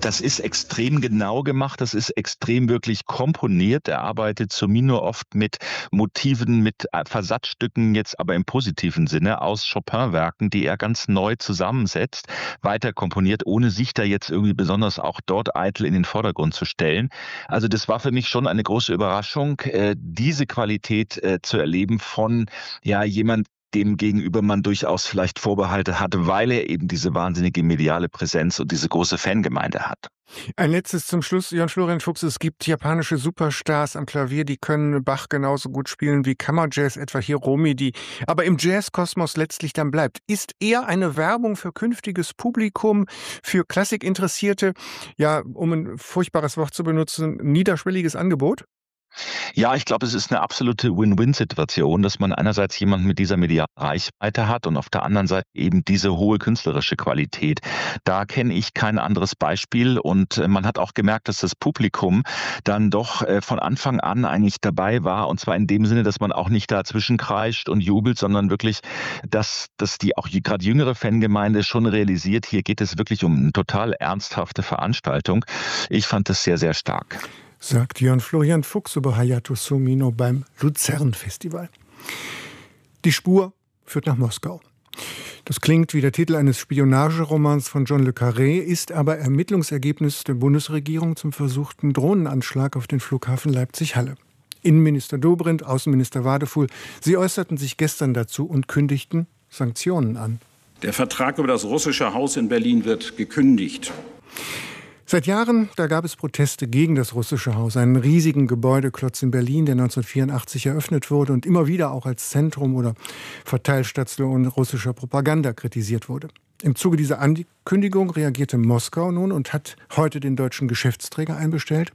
Das ist extrem genau gemacht, das ist extrem wirklich komponiert. Er arbeitet Zumino oft mit Motiven, mit Versatzstücken, jetzt aber im positiven Sinne, aus Chopin-Werken, die er ganz neu zusammensetzt, weiter komponiert, ohne sich da jetzt irgendwie besonders auch dort eitel in den Vordergrund zu stellen. Also das war für mich schon eine große Überraschung, diese Qualität zu erleben von jemand, dem gegenüber man durchaus vielleicht Vorbehalte hatte, weil er eben diese wahnsinnige mediale Präsenz und diese große Fangemeinde hat. Ein letztes zum Schluss, Jan-Florian Fuchs. Es gibt japanische Superstars am Klavier, die können Bach genauso gut spielen wie Kammerjazz, etwa Hiromi, die aber im Jazzkosmos letztlich dann bleibt. Ist eher eine Werbung für künftiges Publikum, für Klassikinteressierte, ja, um ein furchtbares Wort zu benutzen, niederschwelliges Angebot? Ja, ich glaube, es ist eine absolute Win-Win-Situation, dass man einerseits jemanden mit dieser medialen Reichweite hat und auf der anderen Seite eben diese hohe künstlerische Qualität. Da kenne ich kein anderes Beispiel und man hat auch gemerkt, dass das Publikum dann doch von Anfang an eigentlich dabei war, und zwar in dem Sinne, dass man auch nicht dazwischen kreischt und jubelt, sondern wirklich, dass die auch gerade jüngere Fangemeinde schon realisiert, hier geht es wirklich um eine total ernsthafte Veranstaltung. Ich fand das sehr, sehr stark. Sagt Jan-Florian Fuchs über Hayato Sumino beim Luzern-Festival. Die Spur führt nach Moskau. Das klingt wie der Titel eines Spionageromans von John le Carré, ist aber Ermittlungsergebnis der Bundesregierung zum versuchten Drohnenanschlag auf den Flughafen Leipzig-Halle. Innenminister Dobrindt, Außenminister Wadefuhl, sie äußerten sich gestern dazu und kündigten Sanktionen an. Der Vertrag über das russische Haus in Berlin wird gekündigt. Seit Jahren, da gab es Proteste gegen das russische Haus, einen riesigen Gebäudeklotz in Berlin, der 1984 eröffnet wurde und immer wieder auch als Zentrum oder Verteilstation russischer Propaganda kritisiert wurde. Im Zuge dieser Ankündigung reagierte Moskau nun und hat heute den deutschen Geschäftsträger einbestellt.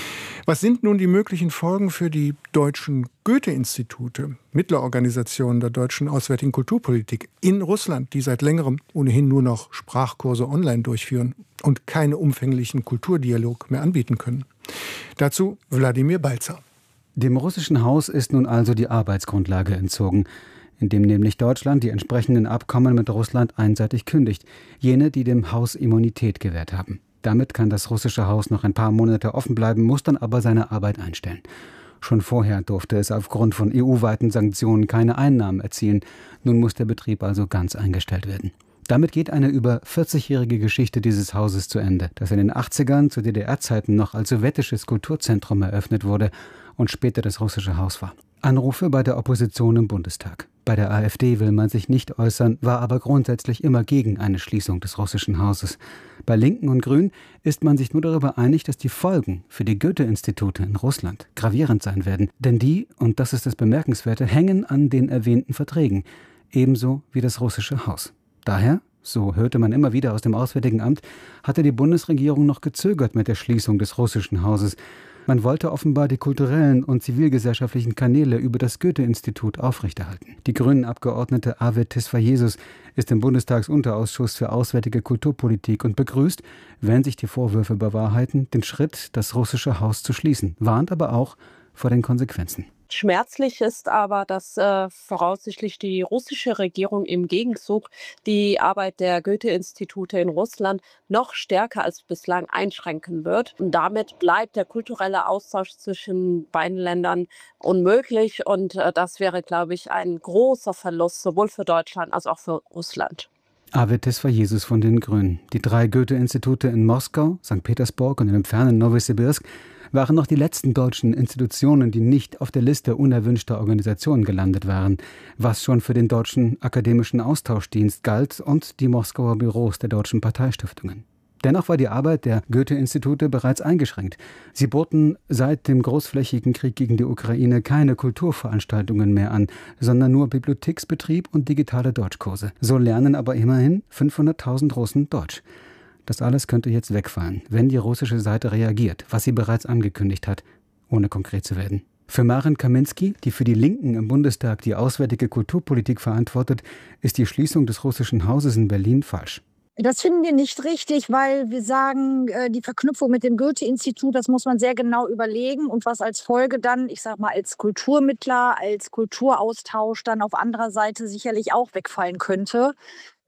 Was sind nun die möglichen Folgen für die deutschen Goethe-Institute, Mittlerorganisationen der deutschen auswärtigen Kulturpolitik in Russland, die seit längerem ohnehin nur noch Sprachkurse online durchführen und keinen umfänglichen Kulturdialog mehr anbieten können? Dazu Wladimir Balzer. Dem russischen Haus ist nun also die Arbeitsgrundlage entzogen, indem nämlich Deutschland die entsprechenden Abkommen mit Russland einseitig kündigt, jene, die dem Haus Immunität gewährt haben. Damit kann das russische Haus noch ein paar Monate offen bleiben, muss dann aber seine Arbeit einstellen. Schon vorher durfte es aufgrund von EU-weiten Sanktionen keine Einnahmen erzielen. Nun muss der Betrieb also ganz eingestellt werden. Damit geht eine über 40-jährige Geschichte dieses Hauses zu Ende, das in den 80ern zu DDR-Zeiten noch als sowjetisches Kulturzentrum eröffnet wurde und später das russische Haus war. Anrufe bei der Opposition im Bundestag. Bei der AfD will man sich nicht äußern, war aber grundsätzlich immer gegen eine Schließung des russischen Hauses. Bei Linken und Grünen ist man sich nur darüber einig, dass die Folgen für die Goethe-Institute in Russland gravierend sein werden. Denn die, und das ist das Bemerkenswerte, hängen an den erwähnten Verträgen, ebenso wie das russische Haus. Daher, so hörte man immer wieder aus dem Auswärtigen Amt, hatte die Bundesregierung noch gezögert mit der Schließung des russischen Hauses. Man wollte offenbar die kulturellen und zivilgesellschaftlichen Kanäle über das Goethe-Institut aufrechterhalten. Die Grünen-Abgeordnete Arvid Tisfayesus ist im Bundestagsunterausschuss für Auswärtige Kulturpolitik und begrüßt, wenn sich die Vorwürfe bewahrheiten, den Schritt, das russische Haus zu schließen, warnt aber auch vor den Konsequenzen. Schmerzlich ist aber, dass voraussichtlich die russische Regierung im Gegenzug die Arbeit der Goethe-Institute in Russland noch stärker als bislang einschränken wird. Und damit bleibt der kulturelle Austausch zwischen beiden Ländern unmöglich. Und das wäre, glaube ich, ein großer Verlust, sowohl für Deutschland als auch für Russland. Arvid Tisfayesus von den Grünen. Die 3 Goethe-Institute in Moskau, St. Petersburg und in dem fernen Nowosibirsk waren noch die letzten deutschen Institutionen, die nicht auf der Liste unerwünschter Organisationen gelandet waren, was schon für den Deutschen Akademischen Austauschdienst galt und die Moskauer Büros der deutschen Parteistiftungen. Dennoch war die Arbeit der Goethe-Institute bereits eingeschränkt. Sie boten seit dem großflächigen Krieg gegen die Ukraine keine Kulturveranstaltungen mehr an, sondern nur Bibliotheksbetrieb und digitale Deutschkurse. So lernen aber immerhin 500.000 Russen Deutsch. Das alles könnte jetzt wegfallen, wenn die russische Seite reagiert, was sie bereits angekündigt hat, ohne konkret zu werden. Für Maren Kaminski, die für die Linken im Bundestag die auswärtige Kulturpolitik verantwortet, ist die Schließung des russischen Hauses in Berlin falsch. Das finden wir nicht richtig, weil wir sagen, die Verknüpfung mit dem Goethe-Institut, das muss man sehr genau überlegen und was als Folge dann, ich sag mal, als Kulturmittler, als Kulturaustausch dann auf anderer Seite sicherlich auch wegfallen könnte.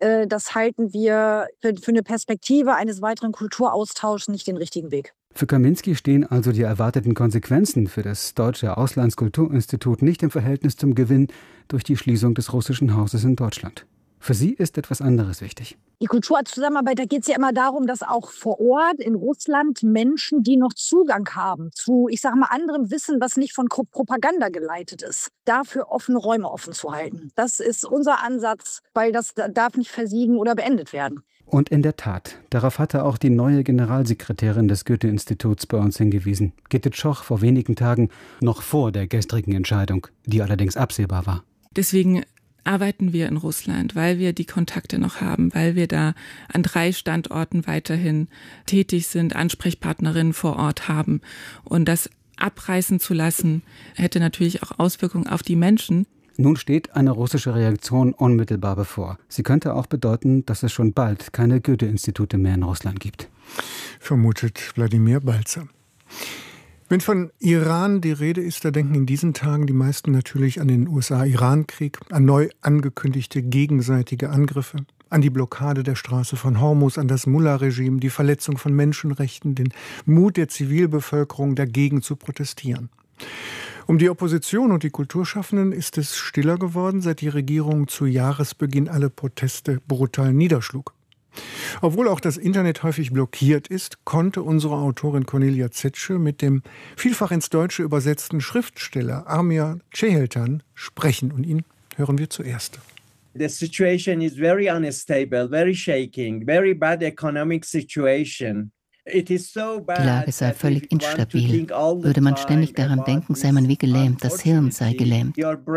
Das halten wir für eine Perspektive eines weiteren Kulturaustauschs nicht den richtigen Weg. Für Kaminski stehen also die erwarteten Konsequenzen für das Deutsche Auslandskulturinstitut nicht im Verhältnis zum Gewinn durch die Schließung des russischen Hauses in Deutschland. Für sie ist etwas anderes wichtig. Die Kulturzusammenarbeit, da geht es ja immer darum, dass auch vor Ort in Russland Menschen, die noch Zugang haben zu, ich sage mal, anderem Wissen, was nicht von Propaganda geleitet ist, dafür offene Räume offen zu halten. Das ist unser Ansatz, weil das darf nicht versiegen oder beendet werden. Und in der Tat, darauf hatte auch die neue Generalsekretärin des Goethe-Instituts bei uns hingewiesen, Gitte Tschoch, vor wenigen Tagen, noch vor der gestrigen Entscheidung, die allerdings absehbar war. Deswegen arbeiten wir in Russland, weil wir die Kontakte noch haben, weil wir da an 3 Standorten weiterhin tätig sind, Ansprechpartnerinnen vor Ort haben. Und das abreißen zu lassen, hätte natürlich auch Auswirkungen auf die Menschen. Nun steht eine russische Reaktion unmittelbar bevor. Sie könnte auch bedeuten, dass es schon bald keine Goethe-Institute mehr in Russland gibt. Vermutet Wladimir Balzer. Wenn von Iran die Rede ist, da denken in diesen Tagen die meisten natürlich an den USA-Iran-Krieg, an neu angekündigte gegenseitige Angriffe, an die Blockade der Straße von Hormuz, an das Mullah-Regime, die Verletzung von Menschenrechten, den Mut der Zivilbevölkerung dagegen zu protestieren. Um die Opposition und die Kulturschaffenden ist es stiller geworden, seit die Regierung zu Jahresbeginn alle Proteste brutal niederschlug. Obwohl auch das Internet häufig blockiert ist, konnte unsere Autorin Cornelia Zetsche mit dem vielfach ins Deutsche übersetzten Schriftsteller Amir Ceheltan sprechen. Und ihn hören wir zuerst. The situation is very unstable, very shaking, very bad economic situation. Die Lage sei völlig instabil. Würde man ständig daran denken, sei man wie gelähmt, das Hirn sei gelähmt.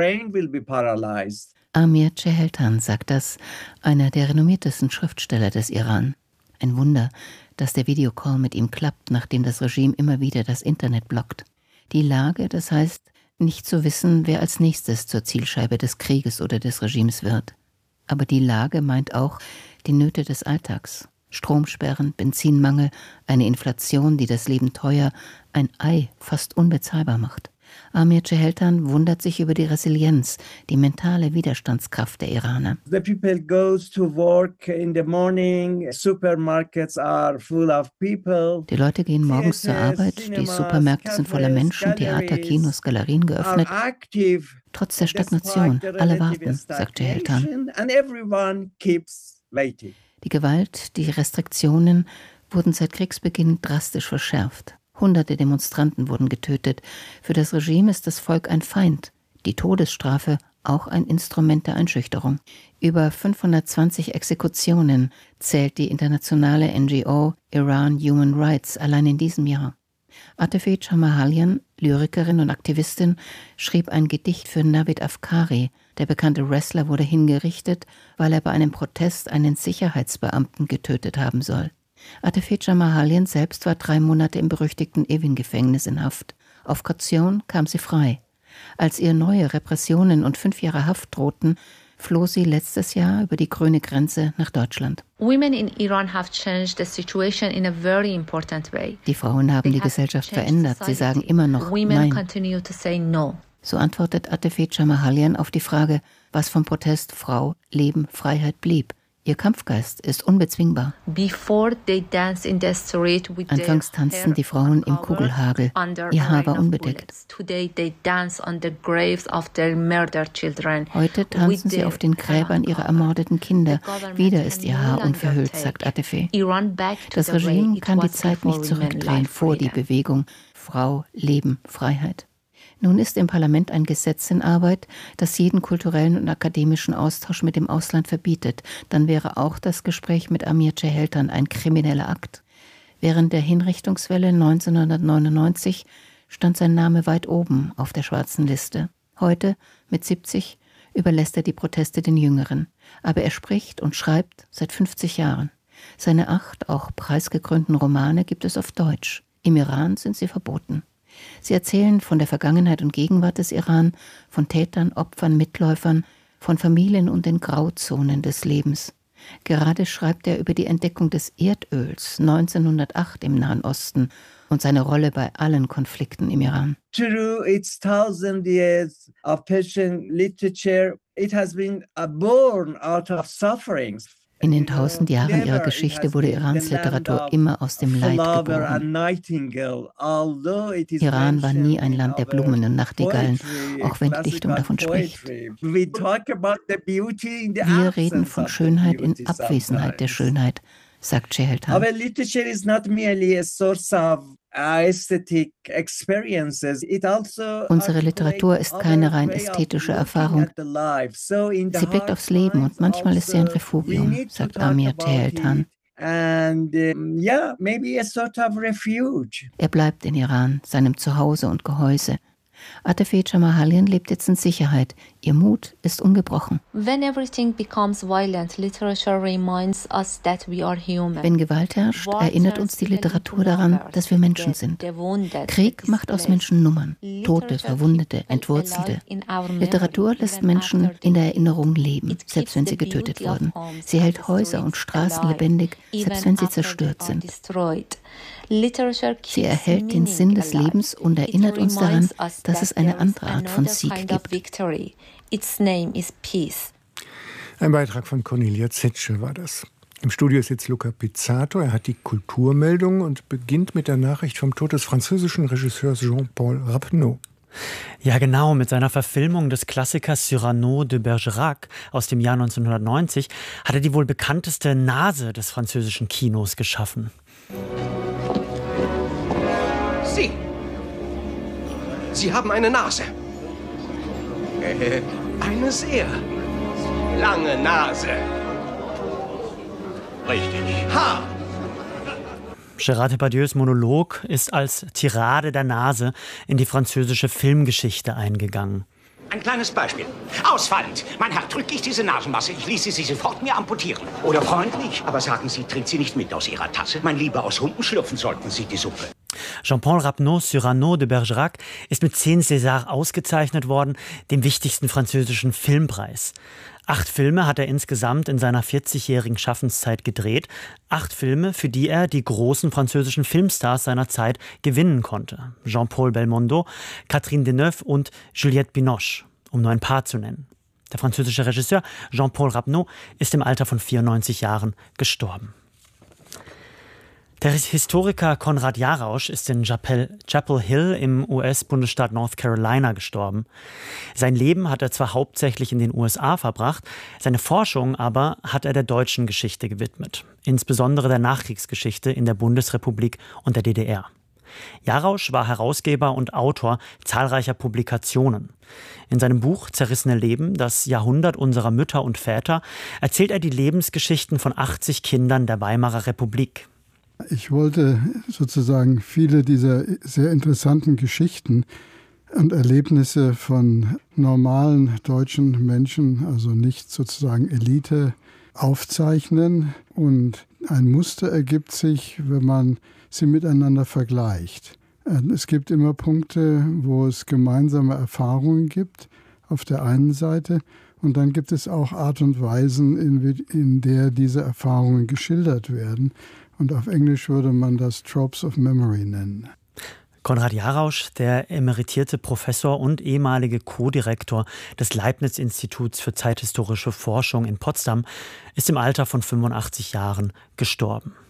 Amir Ceheltan sagt das, einer der renommiertesten Schriftsteller des Iran. Ein Wunder, dass der Videocall mit ihm klappt, nachdem das Regime immer wieder das Internet blockt. Die Lage, das heißt, nicht zu wissen, wer als nächstes zur Zielscheibe des Krieges oder des Regimes wird. Aber die Lage meint auch die Nöte des Alltags. Stromsperren, Benzinmangel, eine Inflation, die das Leben teuer, ein Ei fast unbezahlbar macht. Amir Ceheltan wundert sich über die Resilienz, die mentale Widerstandskraft der Iraner. The people goes to work in the morning, supermarkets are full of people. Die Leute gehen morgens zur Arbeit, die Supermärkte sind voller Menschen, Theater, Kinos, Galerien geöffnet. Trotz der Stagnation, alle warten, sagt Ceheltan. Die Gewalt, die Restriktionen wurden seit Kriegsbeginn drastisch verschärft. Hunderte Demonstranten wurden getötet. Für das Regime ist das Volk ein Feind. Die Todesstrafe auch ein Instrument der Einschüchterung. Über 520 Exekutionen zählt die internationale NGO Iran Human Rights allein in diesem Jahr. Atefe Jamahalian, Lyrikerin und Aktivistin, schrieb ein Gedicht für Navid Afkari. Der bekannte Wrestler wurde hingerichtet, weil er bei einem Protest einen Sicherheitsbeamten getötet haben soll. Atefe Jamahalian selbst war 3 Monate im berüchtigten Evin-Gefängnis in Haft. Auf Kaution kam sie frei. Als ihr neue Repressionen und 5 Jahre Haft drohten, floh sie letztes Jahr über die grüne Grenze nach Deutschland. Die Frauen haben die Gesellschaft verändert. Sie sagen immer noch Nein. So antwortet Atefe Jamahalian auf die Frage, was vom Protest Frau, Leben, Freiheit blieb. Ihr Kampfgeist ist unbezwingbar. Anfangs tanzten die Frauen im Kugelhagel. Ihr Haar war unbedeckt. Heute tanzen sie auf den Gräbern ihrer ermordeten Kinder. Wieder ist ihr Haar unverhüllt, sagt Atefe. Das Regime kann die Zeit nicht zurückdrehen vor die Bewegung Frau, Leben, Freiheit. Nun ist im Parlament ein Gesetz in Arbeit, das jeden kulturellen und akademischen Austausch mit dem Ausland verbietet. Dann wäre auch das Gespräch mit Amir Ceheltan ein krimineller Akt. Während der Hinrichtungswelle 1999 stand sein Name weit oben auf der schwarzen Liste. Heute, mit 70, überlässt er die Proteste den Jüngeren. Aber er spricht und schreibt seit 50 Jahren. Seine 8 auch preisgekrönten Romane gibt es auf Deutsch. Im Iran sind sie verboten. Sie erzählen von der Vergangenheit und Gegenwart des Iran, von Tätern, Opfern, Mitläufern, von Familien und den Grauzonen des Lebens. Gerade schreibt er über die Entdeckung des Erdöls 1908 im Nahen Osten und seine Rolle bei allen Konflikten im Iran. Through its 1000 years of Persian literature, It has been born out of sufferings. In den 1000 Jahren ihrer Geschichte wurde Irans Literatur immer aus dem Leid geboren. Iran war nie ein Land der Blumen und Nachtigallen, auch wenn die Dichtung davon spricht. Wir reden von Schönheit in Abwesenheit der Schönheit, sagt Cheheltan. Our literature is not merely a source of Unsere Literatur ist keine rein ästhetische Erfahrung. Sie blickt aufs Leben und manchmal ist sie ein Refugium, sagt Amir Cheheltan. Er bleibt in Iran, seinem Zuhause und Gehäuse. Atefe Jamahalian lebt jetzt in Sicherheit. Ihr Mut ist ungebrochen. When everything becomes violent, literature reminds us that we are human. Wenn Gewalt herrscht, erinnert uns die Literatur daran, dass wir Menschen sind. Krieg macht aus Menschen Nummern. Tote, Verwundete, Entwurzelte. Literatur lässt Menschen in der Erinnerung leben, selbst wenn sie getötet wurden. Sie hält Häuser und Straßen lebendig, selbst wenn sie zerstört sind. Sie erhält den Sinn des Lebens und erinnert uns daran, dass es eine andere Art von Sieg gibt. Ein Beitrag von Cornelia Zetsche war das. Im Studio ist jetzt Luca Pizzato. Er hat die Kulturmeldung und beginnt mit der Nachricht vom Tod des französischen Regisseurs Jean-Paul Rapneau. Ja, genau. Mit seiner Verfilmung des Klassikers Cyrano de Bergerac aus dem Jahr 1990 hat er die wohl bekannteste Nase des französischen Kinos geschaffen. Sie haben eine Nase. Eine sehr lange Nase. Richtig. Ha! Gérard Depardieu's Monolog ist als Tirade der Nase in die französische Filmgeschichte eingegangen. Ein kleines Beispiel. Ausfallend. Mein Herr, drücke ich diese Nasenmasse, ich ließe sie sofort mir amputieren. Oder freundlich, aber sagen Sie, trinkt sie nicht mit aus Ihrer Tasse. Mein Lieber, aus Humpen schlürfen sollten Sie die Suppe. Jean-Paul Rapneau's Cyrano de Bergerac ist mit 10 César ausgezeichnet worden, dem wichtigsten französischen Filmpreis. 8 Filme hat er insgesamt in seiner 40-jährigen Schaffenszeit gedreht. 8 Filme, für die er die großen französischen Filmstars seiner Zeit gewinnen konnte. Jean-Paul Belmondo, Catherine Deneuve und Juliette Binoche, um nur ein paar zu nennen. Der französische Regisseur Jean-Paul Rapneau ist im Alter von 94 Jahren gestorben. Der Historiker Konrad Jarausch ist in Chapel Hill im US-Bundesstaat North Carolina gestorben. Sein Leben hat er zwar hauptsächlich in den USA verbracht, seine Forschung aber hat er der deutschen Geschichte gewidmet, insbesondere der Nachkriegsgeschichte in der Bundesrepublik und der DDR. Jarausch war Herausgeber und Autor zahlreicher Publikationen. In seinem Buch Zerrissene Leben, das Jahrhundert unserer Mütter und Väter, erzählt er die Lebensgeschichten von 80 Kindern der Weimarer Republik. Ich wollte sozusagen viele dieser sehr interessanten Geschichten und Erlebnisse von normalen deutschen Menschen, also nicht sozusagen Elite, aufzeichnen. Und ein Muster ergibt sich, wenn man sie miteinander vergleicht. Es gibt immer Punkte, wo es gemeinsame Erfahrungen gibt, auf der einen Seite. Und dann gibt es auch Art und Weisen, in der diese Erfahrungen geschildert werden. Und auf Englisch würde man das Tropes of Memory nennen. Konrad Jarausch, der emeritierte Professor und ehemalige Co-Direktor des Leibniz-Instituts für zeithistorische Forschung in Potsdam, ist im Alter von 85 Jahren gestorben.